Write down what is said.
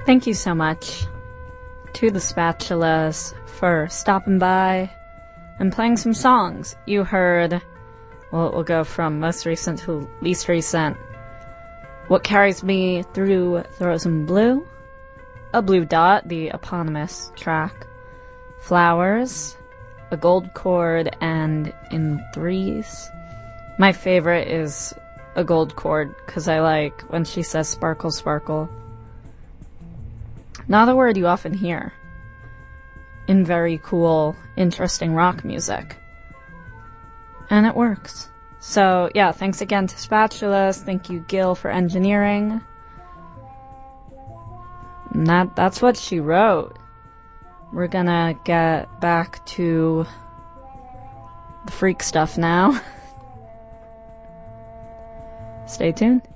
Thank you so much to the Spatulas for stopping by and playing some songs. You heard, well, we'll go from most recent to least recent. What Carries Me Through the Rose and Blue, A Blue Dot, the eponymous track, Flowers, A Gold Chord, and In Threes. My favorite is A Gold Chord, because I like when she says sparkle, sparkle. Not a word you often hear in very cool, interesting rock music. And it works. So, yeah, thanks again to Spatulas. Thank you, Gil, for engineering. And that's what she wrote. We're gonna get back to the freak stuff now. Stay tuned.